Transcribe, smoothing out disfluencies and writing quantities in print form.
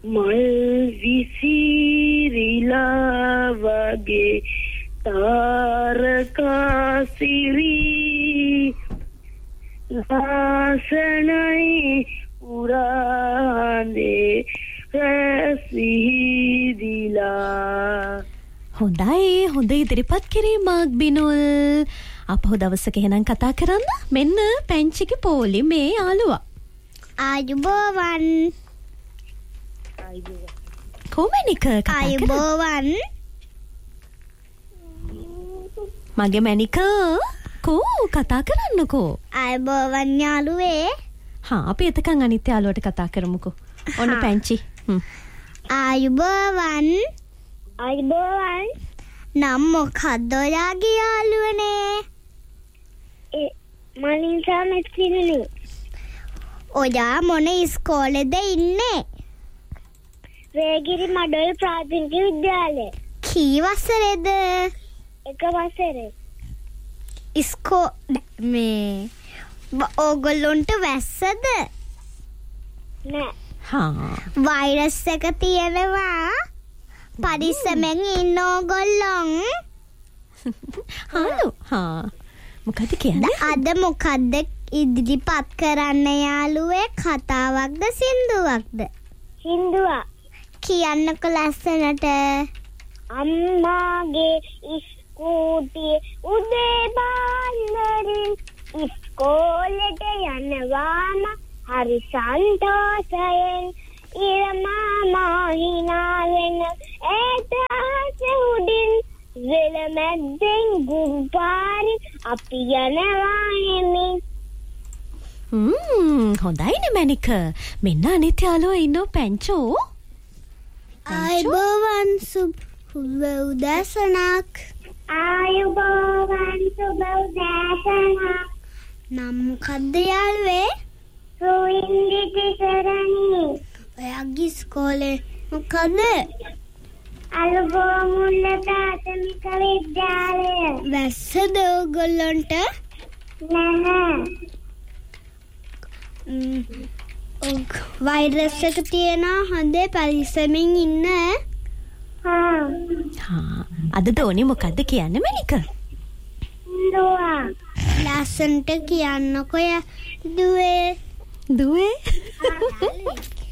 මල් විසිරිලා වගේ තාරකා සිරි ලාසනයි උරානේ රැසිදිලා. හොඳයි හොඳ ඉදිරිපත් කිරීමක් බිනුල්. අපහු දවසක එහෙනම් කතා කරන්න. මෙන්න පැංචිගේ පොලි මේ යාළුවා. ආයුබෝවන්. කොමනික කතා ආයුබෝවන්. මගේ මැනික කෝ කතා කරන්නකෝ. ආයුබෝවන් යාළුවේ. හා අපි එතකන් අනිත් යාළුවට කතා කරමුකෝ. ඔන්න පැංචි. ආයුබෝවන්. අයිබෝවන්. නම් මොකක්ද ඔයාගේ යාළුවනේ? මනින්සා මෙස්සිනේ. ඔයා මොන ඉස්කෝලේද ඉන්නේ? වේගිරි මඩොල් ප්‍රාථමික විද්‍යාලය. කී වසරේද? එක වසරේ. මේ ඕගොල්ලොන්ට වැස්සද? නෑ. හා වෛරස් එක තියෙනවා. පරිස්සමෙන් ඉන්න ඕගොල්ලොන්. හලෝ. හා මොකද කියන්නේ? අද මොකද්ද ඉදිරිපත් කරන්න යාළුවේ? කතාවක්ද සින්දුවක්ද? හින්දුවා. කියන්නකො ලස්සනට. අම්මාගේ ඉස්කූටියේ උදේ බාන්නරින් ඉස්කෝලේට යනවාම හරි සන්තෝෂයෙන් ඉර මාමා හිනාවෙන ඒත ආසෙහුඩින් වෙල මැද්දෙන් ගුම්පාරින් අපි යනවා එමින්. හොඳයිනේ මැනික. මෙන්න අනිත් යාළුවා ඉන්නෝ පැංචෝ. ආයුබෝවන් සුබ උදෑසනක්. ආයුබෝවන් සුබ උදෑසනක්. නම් මොකද්ද යාළුවේ? සුවින්දි තිසරණි. ඔයාගේ ඉස්කෝලේ මොකද? අලුගොමුල්ල ප්‍රාථමික විද්‍යාලය. වැස්සද ඕගොල්ලන්ට? නැහැ. වෛරස් එක තියෙනවා. හොඳේ පරිස්සමින් ඉන්න. හා අද දෝනි මොකද්ද කියන්නේ මැනික? දුවා. ලස්සන්ට කියන්නකො දුවේ. දුවේ